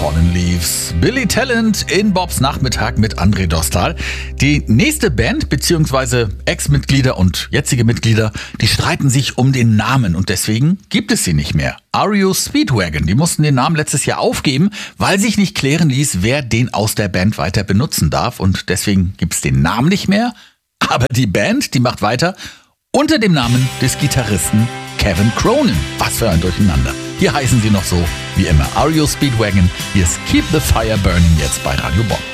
Fallen Leaves. Billy Talent in Bobs Nachmittag mit André Dostal. Die nächste Band bzw. Ex-Mitglieder und jetzige Mitglieder, die streiten sich um den Namen und deswegen gibt es sie nicht mehr. REO Speedwagon, die mussten den Namen letztes Jahr aufgeben, weil sich nicht klären ließ, wer den aus der Band weiter benutzen darf und deswegen gibt es den Namen nicht mehr. Aber die Band, die macht weiter unter dem Namen des Gitarristen Kevin Cronin. Was für ein Durcheinander. Hier heißen sie noch so wie immer REO Speedwagon. Hier ist Keep the Fire Burning jetzt bei Radio Bob.